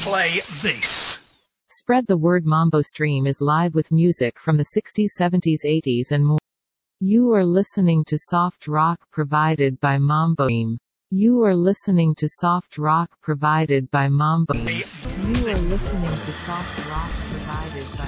play this. Spread the word. Mambo Stream is live with music from the 60s, 70s, 80s and more. You are listening to soft rock provided by Mambo Stream. You are listening to soft rock provided by Mambo. You are listening to soft rock provided by